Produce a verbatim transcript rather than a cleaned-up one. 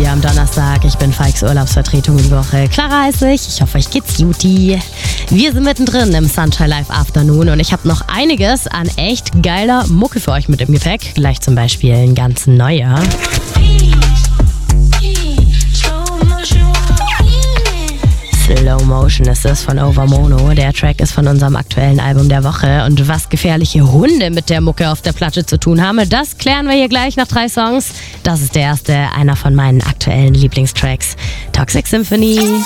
hier am Donnerstag. Ich bin Falks Urlaubsvertretung die Woche. Clara heiße ich. Ich hoffe, euch geht's guti. Wir sind mittendrin im Sunshine Live Afternoon und ich habe noch einiges an echt geiler Mucke für euch mit im Gepäck. Gleich zum Beispiel ein ganz neuer. Slow Motion ist es von Overmono. Der Track ist von unserem aktuellen Album der Woche. Und was gefährliche Hunde mit der Mucke auf der Platte zu tun haben, das klären wir hier gleich nach drei Songs. Das ist der erste, einer von meinen aktuellen Lieblingstracks. Toxic Symphony.